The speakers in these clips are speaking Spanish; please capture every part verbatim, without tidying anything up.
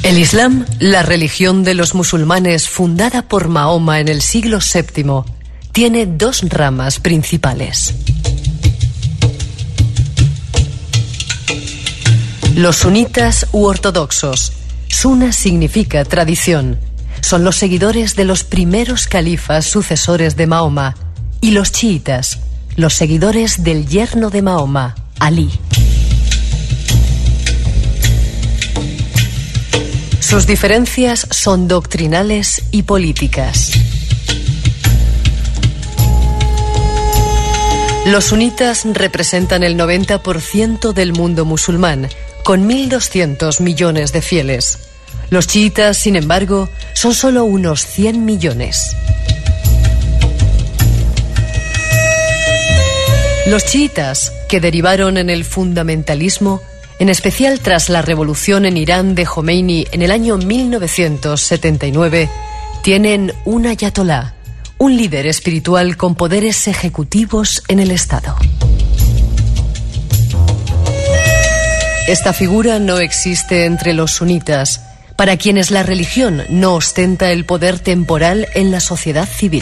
El Islam, la religión de los musulmanes fundada por Mahoma en el siglo séptimo, tiene dos ramas principales. Los sunitas u ortodoxos. Sunna significa tradición. Son los seguidores de los primeros califas sucesores de Mahoma. Y los chiitas, los seguidores del yerno de Mahoma, Alí. Sus diferencias son doctrinales y políticas. Los sunitas representan el noventa por ciento del mundo musulmán, con mil doscientos millones de fieles. Los chiitas, sin embargo, son solo unos cien millones. Los chiitas, que derivaron en el fundamentalismo, en especial tras la revolución en Irán de Jomeini en el año mil novecientos setenta y nueve, tienen un ayatolá, un líder espiritual con poderes ejecutivos en el Estado. Esta figura no existe entre los sunitas, para quienes la religión no ostenta el poder temporal en la sociedad civil.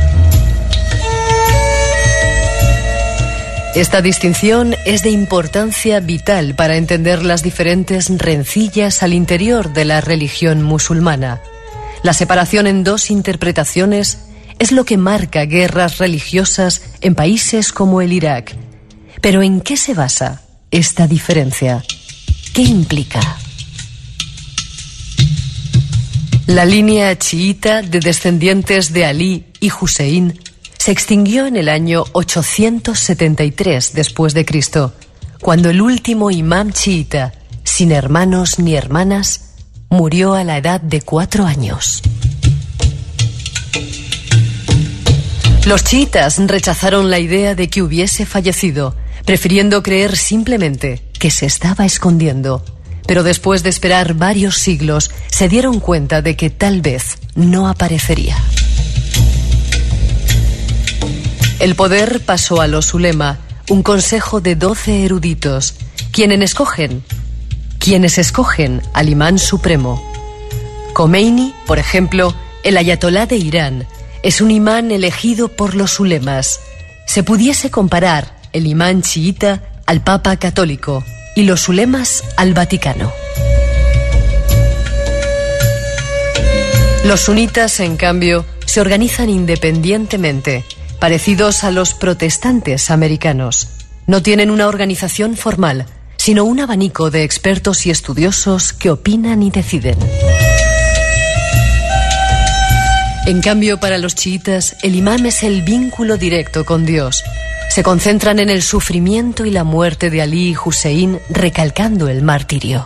Esta distinción es de importancia vital para entender las diferentes rencillas al interior de la religión musulmana. La separación en dos interpretaciones es lo que marca guerras religiosas en países como el Irak. Pero ¿en qué se basa esta diferencia? ¿Qué implica? La línea chiita de descendientes de Alí y Hussein se extinguió en el año ochocientos setenta y tres después de Cristo, cuando el último imam chiita, sin hermanos ni hermanas, murió a la edad de cuatro años. Los chiitas rechazaron la idea de que hubiese fallecido, prefiriendo creer simplemente que se estaba escondiendo. Pero después de esperar varios siglos, se dieron cuenta de que tal vez no aparecería. El poder pasó a los ulema, un consejo de doce eruditos, quienes escogen, quienes escogen al imán supremo. Khomeini, por ejemplo, el ayatolá de Irán, es un imán elegido por los ulemas. Se pudiese comparar el imán chiita al papa católico y los ulemas al Vaticano. Los sunitas, en cambio, se organizan independientemente, parecidos a los protestantes americanos. No tienen una organización formal, sino un abanico de expertos y estudiosos que opinan y deciden. En cambio, para los chiitas, el imam es el vínculo directo con Dios. Se concentran en el sufrimiento y la muerte de Alí y Hussein, recalcando el martirio.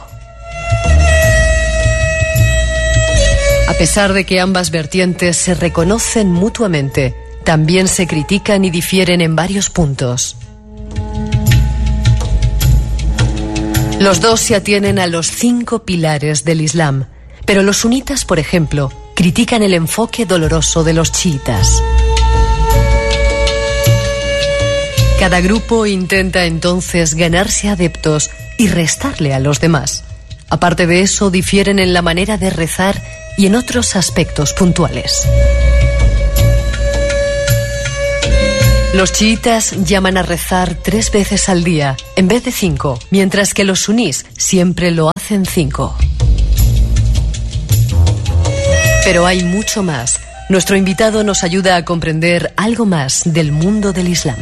A pesar de que ambas vertientes se reconocen mutuamente, también se critican y difieren en varios puntos. Los dos se atienen a los cinco pilares del Islam, pero los sunitas, por ejemplo, critican el enfoque doloroso de los chiitas. Cada grupo intenta entonces ganarse adeptos y restarle a los demás. Aparte de eso, difieren en la manera de rezar y en otros aspectos puntuales. Los chiitas llaman a rezar tres veces al día, en vez de cinco, mientras que los sunís siempre lo hacen cinco. Pero hay mucho más. Nuestro invitado nos ayuda a comprender algo más del mundo del Islam.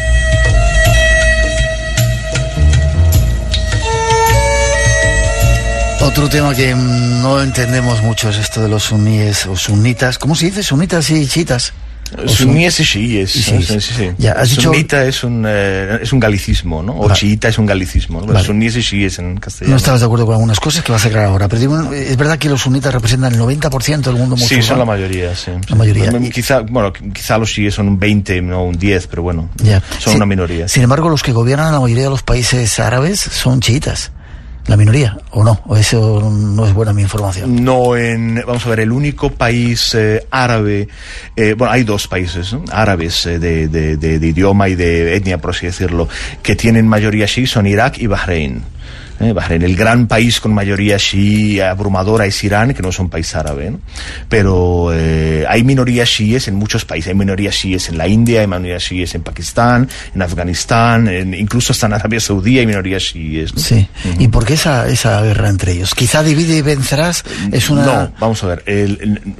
Otro tema que no entendemos mucho es esto de los suníes o sunitas. ¿Cómo se dice? Sunitas y chiitas. Suníes y chiíes. Sí, sí, sí. Ya, has dicho... Sunita es un, eh, es un galicismo, ¿no? O vale. Chiita es un galicismo, ¿no? Vale. Suníes y chiíes en castellano. No estabas de acuerdo con algunas cosas que vas a aclarar ahora, pero digo, es verdad que los sunitas representan el noventa por ciento del mundo musulmán. Sí, son la mayoría, sí. La mayoría. Y... Quizá, bueno, quizá los chiíes son un veinte, no un diez, pero bueno, ya. son Sí, una minoría. Sin embargo, los que gobiernan la mayoría de los países árabes son chiitas. ¿La minoría o no? ¿O eso no es buena mi información? No, en, vamos a ver, el único país eh, árabe, eh, bueno, hay dos países, ¿no? árabes eh, de, de, de, de idioma y de etnia, por así decirlo, que tienen mayoría chií, son Irak y Bahrein. Eh, Bahrein, el gran país con mayoría chií abrumadora es Irán, que no es un país árabe, ¿no? Pero eh, hay minorías chiíes en muchos países. Hay minorías chiíes en la India, hay minorías chiíes en Pakistán, en Afganistán, en, incluso hasta en Arabia Saudí hay minorías chiíes, ¿no? Sí. Uh-huh. ¿Y por qué esa, esa guerra entre ellos? Quizá divide y vencerás. Es una... No, vamos a ver. El,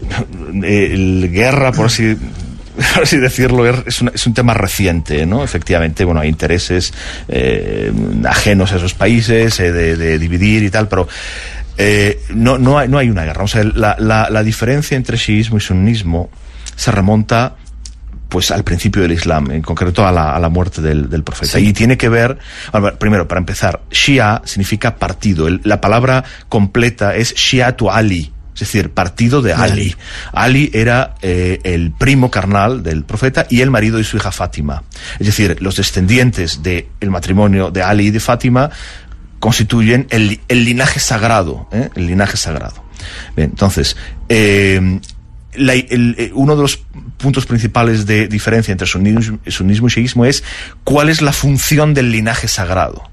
el, el, el guerra, por así... por así decirlo, es un, es un tema reciente, ¿no? Efectivamente, bueno, hay intereses eh, ajenos a esos países, eh, de, de dividir y tal, pero eh, no, no, hay, no hay una guerra. O sea, la, la, la diferencia entre chiismo y sunnismo se remonta pues al principio del Islam, en concreto a la, a la muerte del, del profeta. Sí. Y tiene que ver, bueno, primero, para empezar, Shia significa partido. El, la palabra completa es Shiatu Ali, es decir, partido de Ali. Ali era eh, el primo carnal del profeta y el marido de su hija Fátima. Es decir, los descendientes del matrimonio de Ali y de Fátima constituyen el, el linaje sagrado, ¿eh? el linaje sagrado. Bien, entonces, eh, la, el, uno de los puntos principales de diferencia entre sunismo, sunismo y chiismo es cuál es la función del linaje sagrado.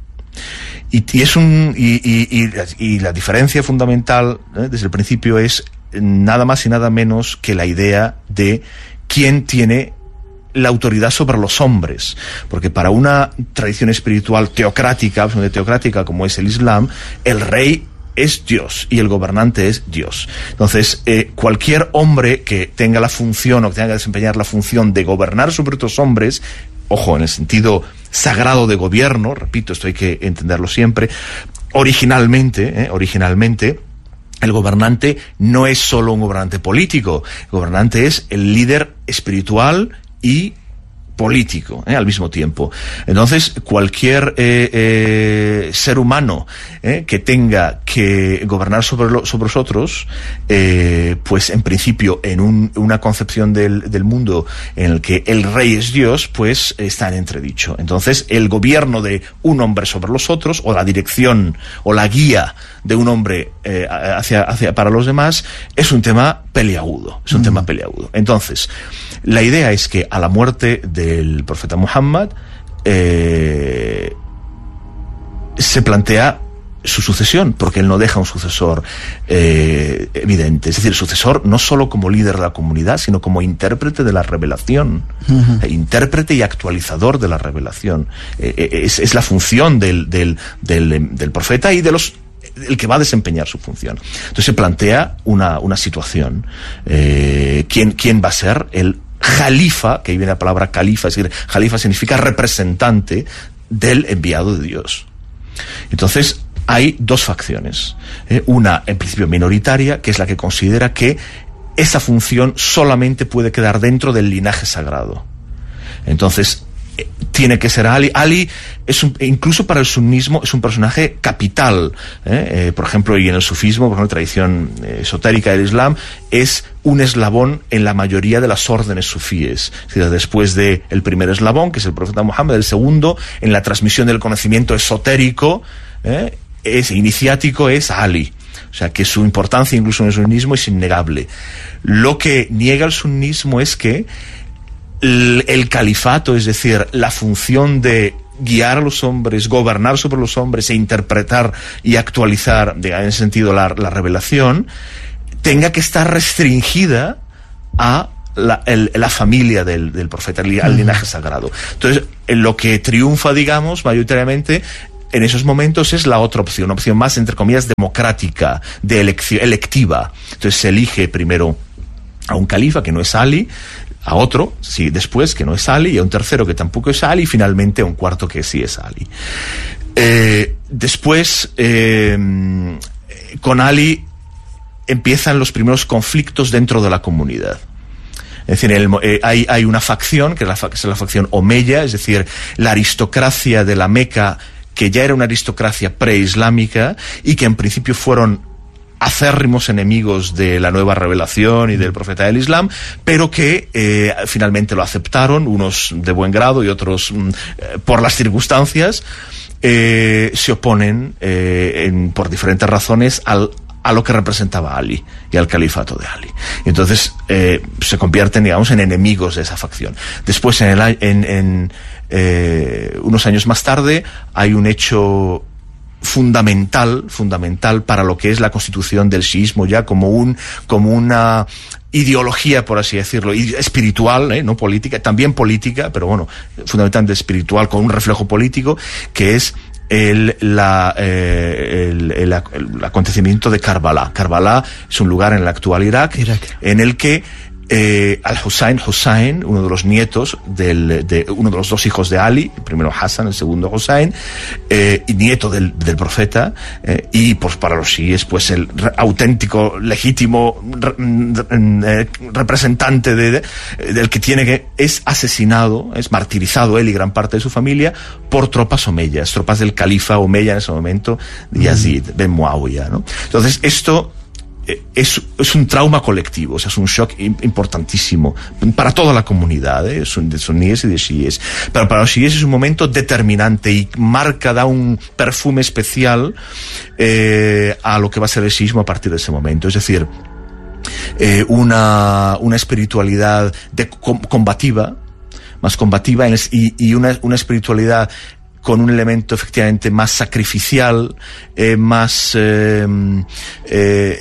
Y, y es un y, y, y, y la diferencia fundamental, ¿eh? desde el principio es nada más y nada menos que la idea de quién tiene la autoridad sobre los hombres, porque para una tradición espiritual teocrática, absolutamente teocrática como es el Islam, el rey es Dios y el gobernante es Dios. Entonces, eh, cualquier hombre que tenga la función o que tenga que desempeñar la función de gobernar sobre otros hombres, ojo, en el sentido sagrado de gobierno, repito, esto hay que entenderlo siempre, originalmente, eh, originalmente, el gobernante no es solo un gobernante político, el gobernante es el líder espiritual y político, ¿eh? al mismo tiempo. Entonces, cualquier eh, eh, ser humano eh, que tenga que gobernar sobre, lo, sobre los otros, eh, pues en principio, en un, una concepción del, del mundo en el que el rey es Dios, pues está en entredicho. Entonces, el gobierno de un hombre sobre los otros, o la dirección, o la guía de un hombre eh, hacia, hacia para los demás, es un tema peliagudo, es un mm. tema peliagudo. Entonces, la idea es que a la muerte del profeta Muhammad eh, se plantea su sucesión, porque él no deja un sucesor eh, evidente. Es decir, sucesor no solo como líder de la comunidad, sino como intérprete de la revelación, uh-huh. eh, intérprete y actualizador de la revelación. Eh, es, es la función del, del, del, del profeta y de los el que va a desempeñar su función. Entonces se plantea una, una situación. Eh, ¿quién, ¿Quién va a ser el jalifa? Que ahí viene la palabra califa, es decir, jalifa significa representante del enviado de Dios. Entonces hay dos facciones. Eh, una, en principio, minoritaria, que es la que considera que esa función solamente puede quedar dentro del linaje sagrado. Entonces, tiene que ser Ali. Ali es un, incluso para el sunnismo es un personaje capital, ¿eh? Eh, por ejemplo, y en el sufismo, por ejemplo, la tradición eh, esotérica del Islam, es un eslabón en la mayoría de las órdenes sufíes. Es decir, después de el primer eslabón, que es el profeta Muhammad, el segundo, en la transmisión del conocimiento esotérico, ¿eh? es iniciático, es Ali. O sea, que su importancia incluso en el sunnismo es innegable. Lo que niega el sunnismo es que el, el califato, es decir, la función de guiar a los hombres, gobernar sobre los hombres e interpretar y actualizar, en ese sentido, la, la revelación, tenga que estar restringida a la, el, la familia del, del profeta, al linaje sagrado. Entonces, lo que triunfa, digamos, mayoritariamente en esos momentos es la otra opción, una opción más, entre comillas, democrática, de elección, electiva. Entonces se elige primero a un califa, que no es Ali, a otro, sí, después, que no es Ali, y a un tercero que tampoco es Ali, y finalmente a un cuarto que sí es Ali. Eh, después, eh, con Ali empiezan los primeros conflictos dentro de la comunidad. Es decir, el, eh, hay, hay una facción, que es la, que es la facción Omeya, es decir, la aristocracia de la Meca, que ya era una aristocracia preislámica y que en principio fueron acérrimos enemigos de la nueva revelación y del profeta del Islam, pero que eh, finalmente lo aceptaron, unos de buen grado y otros mm, eh, por las circunstancias, eh, se oponen eh, en, por diferentes razones al a lo que representaba Ali y al califato de Ali. Entonces eh, se convierten, digamos, en enemigos de esa facción. Después, en, el, en, en eh, unos años más tarde, hay un hecho fundamental, fundamental para lo que es la constitución del chiismo ya como un, como una ideología, por así decirlo, y espiritual, ¿eh? No política, también política, pero bueno, fundamentalmente espiritual, con un reflejo político, que es el, la, eh, el, el, el acontecimiento de Karbala. Karbala es un lugar en el actual Irak, Irak. en el que Eh, Al-Hussein, Hussein, uno de los nietos del, de uno de los dos hijos de Ali, el primero Hassan, el segundo Hussein, eh, y nieto del, del profeta, eh, y pues para los chiíes, pues el re, auténtico, legítimo re, re, representante de, de, del que tiene que, es asesinado, es martirizado él y gran parte de su familia por tropas omeyas, tropas del califa omeya en ese momento, Yazid, mm. Ben Muawiyah, ¿no? Entonces, esto Es, es un trauma colectivo, o sea, es un shock importantísimo para toda la comunidad, ¿eh? de suníes y de chiíes. Pero para los chiíes es un momento determinante y marca, da un perfume especial eh, a lo que va a ser el chiismo a partir de ese momento. Es decir, eh, una, una espiritualidad de, com, combativa, más combativa, en el, y, y una, una espiritualidad con un elemento efectivamente más sacrificial, eh, más eh, eh,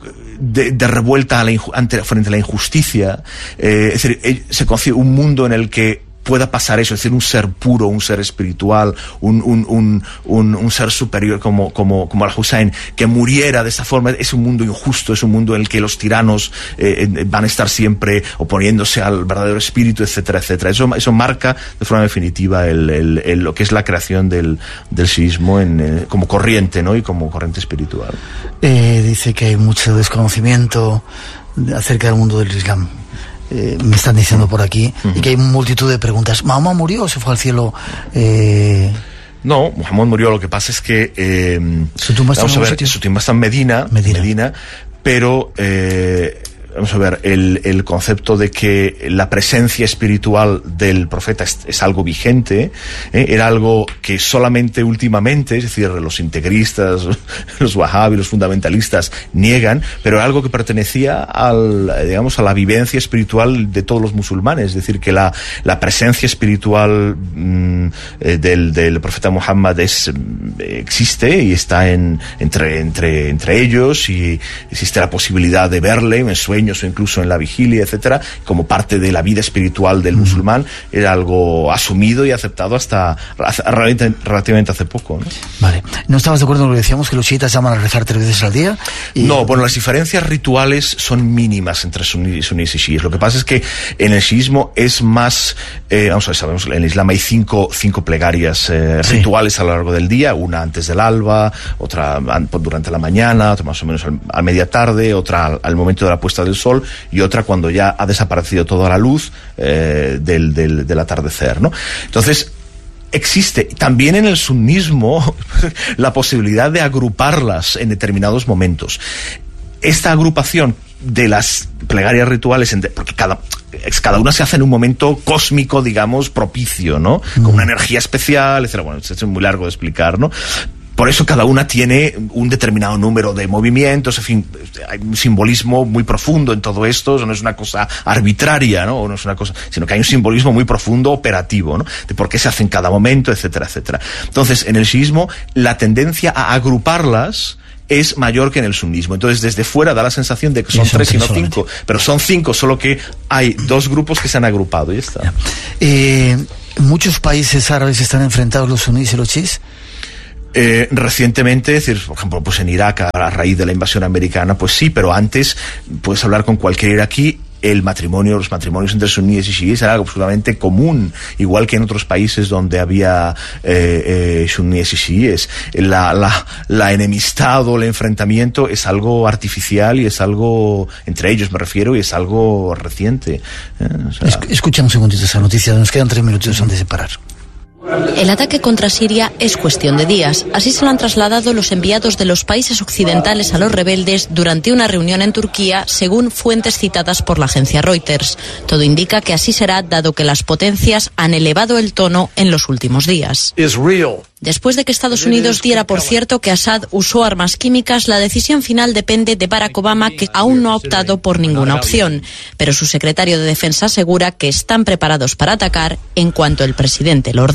de, de revuelta a la ante, frente a la injusticia. Eh, es decir, eh, se concibe un mundo en el que pueda pasar eso, es decir, un ser puro, un ser espiritual, un, un, un, un, un ser superior como, como, como Al-Hussein, que muriera de esa forma. Es un mundo injusto, es un mundo en el que los tiranos eh, van a estar siempre oponiéndose al verdadero espíritu, etcétera, etcétera. Eso, eso marca de forma definitiva el, el, el, lo que es la creación del, del chiismo en, eh, como corriente, ¿no? Y como corriente espiritual. Eh, dice que hay mucho desconocimiento acerca del mundo del Islam. Eh, me están diciendo por aquí, uh-huh. y que hay multitud de preguntas. ¿Mahoma murió o se fue al cielo? Eh... No, Muhammad murió. Lo que pasa es que eh, su tumba está, vamos a ver, su tumba está en Medina, Medina, Medina pero eh, vamos a ver, el, el concepto de que la presencia espiritual del profeta es, es algo vigente, ¿eh? Era algo que solamente últimamente, es decir, los integristas, los wahhabis, los fundamentalistas niegan, pero algo que pertenecía al, digamos, a la vivencia espiritual de todos los musulmanes. Es decir, que la, la presencia espiritual mmm, eh, del, del profeta Muhammad es, existe y está en, entre, entre, entre ellos, y existe la posibilidad de verle en sueños o incluso en la vigilia, etcétera, como parte de la vida espiritual del musulmán. Era algo asumido y aceptado hasta relativamente hace poco, ¿no? Vale. ¿No estabas de acuerdo con lo que decíamos, que los chiitas llaman a rezar tres veces al día? Y... No, bueno, las diferencias rituales son mínimas entre suníes y chiíes. Lo que pasa es que en el chiismo es más, eh, vamos a ver, sabemos, en el Islam hay cinco, cinco plegarias eh, sí. rituales a lo largo del día, una antes del alba, otra durante la mañana, otra más o menos al, a media tarde, otra al, al momento de la puesta del sol, y otra cuando ya ha desaparecido toda la luz eh, del, del, del atardecer, ¿no? Entonces, existe también en el sunismo la posibilidad de agruparlas en determinados momentos. Esta agrupación de las plegarias rituales, porque cada, cada una se hace en un momento cósmico, digamos, propicio, ¿no? Mm. Con una energía especial, etcétera. Bueno, esto es muy largo de explicar, ¿no? Por eso cada una tiene un determinado número de movimientos, en fin, hay un simbolismo muy profundo en todo esto. Eso no es una cosa arbitraria, ¿no? No es una cosa, sino que hay un simbolismo muy profundo, operativo, ¿no? De por qué se hace en cada momento, etcétera, etcétera. Entonces, en el chiismo, la tendencia a agruparlas es mayor que en el sunismo. Entonces, desde fuera da la sensación de que son tres y no cinco, pero son cinco, solo que hay dos grupos que se han agrupado, y ya está. Eh, muchos países árabes están enfrentados, los suníes y los chiíes. Eh, recientemente, es decir, por ejemplo, pues en Irak, a, a raíz de la invasión americana, pues sí, pero antes puedes hablar con cualquier iraquí. El matrimonio, los matrimonios entre suníes y chiíes era algo absolutamente común, igual que en otros países donde había eh, eh, suníes y chiíes. La, la, la enemistad o el enfrentamiento es algo artificial y es algo, entre ellos me refiero, y es algo reciente. ¿eh? O sea... Escucha un segundito esa noticia, nos quedan tres minutos antes de parar. El ataque contra Siria es cuestión de días. Así se lo han trasladado los enviados de los países occidentales a los rebeldes durante una reunión en Turquía, según fuentes citadas por la agencia Reuters. Todo indica que así será, dado que las potencias han elevado el tono en los últimos días. Después de que Estados Unidos diera por cierto que Assad usó armas químicas, la decisión final depende de Barack Obama, que aún no ha optado por ninguna opción. Pero su secretario de Defensa asegura que están preparados para atacar en cuanto el presidente lo ordene.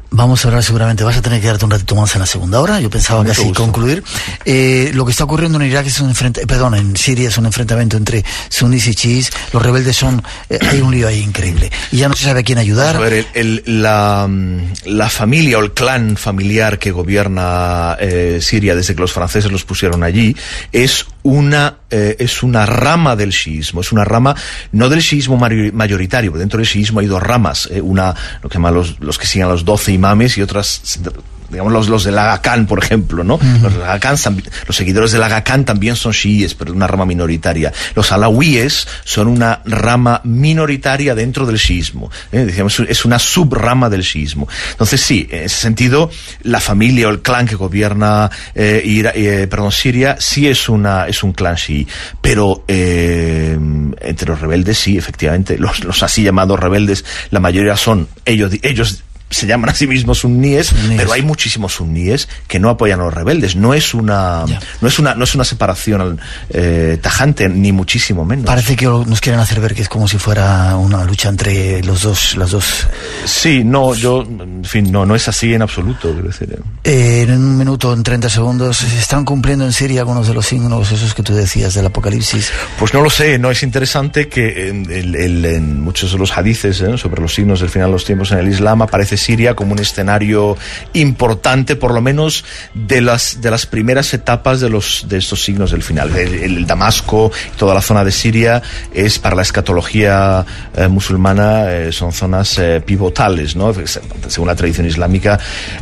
Vamos a hablar seguramente, vas a tener que darte un ratito más en la segunda hora, yo pensaba que así concluir. Eh, lo que está ocurriendo en Irak es un enfrentamiento, perdón, en Siria es un enfrentamiento entre sunís y chiíes, los rebeldes son, eh, hay un lío ahí increíble, y ya no se sabe a quién ayudar. A ver, el, el, la, la familia o el clan familiar que gobierna eh, Siria desde que los franceses los pusieron allí, es una eh, es una rama del chiismo, es una rama no del chiismo mayoritario, porque dentro del chiismo hay dos ramas, eh, una, lo que llaman los, los que siguen a los doce imames y otras, digamos, los, los del Aga Khan, por ejemplo, ¿no? Uh-huh. Los, Aga Khan, los seguidores del Aga Khan también son chiíes, pero de una rama minoritaria. Los alawíes son una rama minoritaria dentro del chiismo, ¿eh? Decíamos, es una subrama del chiismo. Entonces, sí, en ese sentido, la familia o el clan que gobierna eh, Ira, eh, perdón, Siria sí es una es un clan chií, pero eh, entre los rebeldes sí, efectivamente, los, los así llamados rebeldes, la mayoría son ellos ellos se llaman a sí mismos sunníes, sunníes, pero hay muchísimos sunníes que no apoyan a los rebeldes. No es una, yeah. no es una, no es una separación eh, tajante, ni muchísimo menos. Parece que nos quieren hacer ver que es como si fuera una lucha entre los dos, las dos. Sí, no, yo, en fin, no, no es así en absoluto. Quiero decir. Eh, en un minuto, en treinta segundos, ¿se están cumpliendo en Siria algunos de los signos esos que tú decías del Apocalipsis? Pues no lo sé. No es interesante que en, en, en, en muchos de los hadices eh, sobre los signos del final de los tiempos en el Islam aparece Siria como un escenario importante, por lo menos de las de las primeras etapas de los de estos signos del final. El, el Damasco, toda la zona de Siria es para la escatología eh, musulmana eh, son zonas eh, pivotales, ¿no? Según la tradición islámica,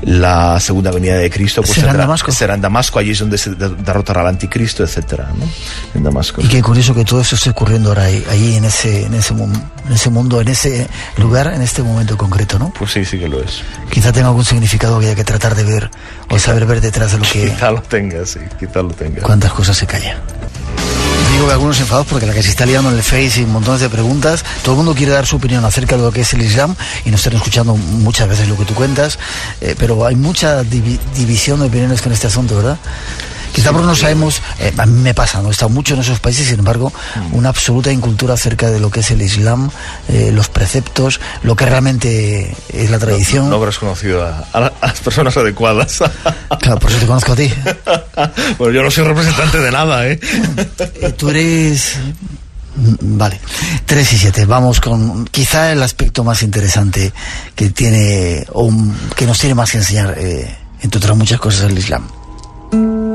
la segunda venida de Cristo pues será en Damasco. Será en Damasco, allí es donde se derrotará al anticristo, etcétera, ¿no? En Damasco. Y qué curioso que todo eso esté ocurriendo ahora ahí, ahí en ese en ese en ese mundo, en ese lugar, en este momento concreto, ¿no? Pues sí, sí que lo es. Quizá tenga algún significado que haya que tratar de ver o quizá, saber ver detrás de lo que... Quizá lo tenga, sí, quizá lo tenga. Cuántas cosas se callan. Digo que algunos enfadados porque la que se está liando en el Face y montones de preguntas, todo el mundo quiere dar su opinión acerca de lo que es el Islam y nos están escuchando muchas veces lo que tú cuentas, eh, pero hay mucha divi- división de opiniones con este asunto, ¿verdad? Quizá porque no sabemos, eh, a mí me pasa, no he estado mucho en esos países, sin embargo, una absoluta incultura acerca de lo que es el Islam, eh, los preceptos, lo que realmente es la tradición. No, no habrás conocido a, a, a las personas adecuadas. Claro, por eso te conozco a ti. Bueno, yo no soy representante de nada, ¿eh? eh tú eres... Vale, tres y siete, vamos con quizá el aspecto más interesante que tiene, o que nos tiene más que enseñar, eh, entre otras muchas cosas, el Islam.